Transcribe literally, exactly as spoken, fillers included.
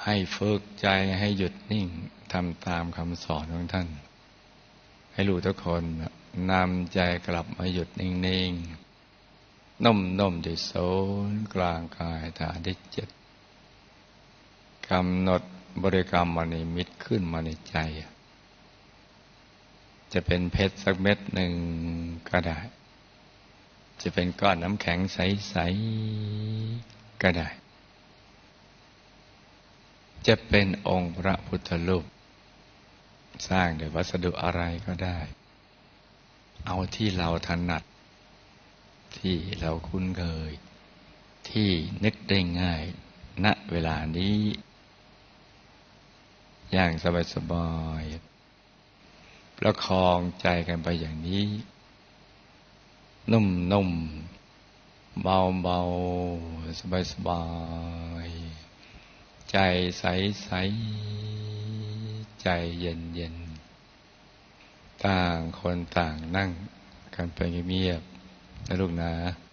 ให้ฝึกใจให้หยุดนิ่งทำตามคำสอนของท่านให้รู้ทุกคนนำใจกลับมาหยุดนิ่งๆนุ่มๆที่ศูนย์กลางกายฐานที่เจ็ดกำหนดบริกรรมมนิมิตขึ้นมาในใจจะเป็นเพชรสักเม็ดหนึ่งก็ได้จะเป็นก้อนน้ำแข็งใสๆก็ได้จะเป็นองค์พระพุทธรูปสร้างด้วยวัสดุอะไรก็ได้เอาที่เราถนัดที่เราคุ้นเคยที่นึกได้ง่ายณเวลานี้อย่างสบายๆประคองใจกันไปอย่างนี้นุ่มๆเบาๆสบายๆใจใสๆใจเย็นๆต่างคนต่างนั่งกันไปเงียบๆนะลูกนะ